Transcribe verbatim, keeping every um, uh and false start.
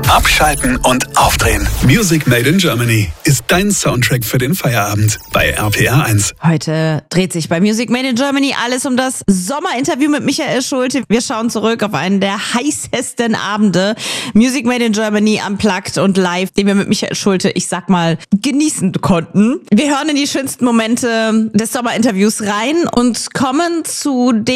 Abschalten und aufdrehen. Music Made in Germany ist dein Soundtrack für den Feierabend bei R P R eins. Heute dreht sich bei Music Made in Germany alles um das Sommerinterview mit Michael Schulte. Wir schauen zurück auf einen der heißesten Abende. Music Made in Germany unplugged und live, den wir mit Michael Schulte, ich sag mal, genießen konnten. Wir hören in die schönsten Momente des Sommerinterviews rein und kommen zu dem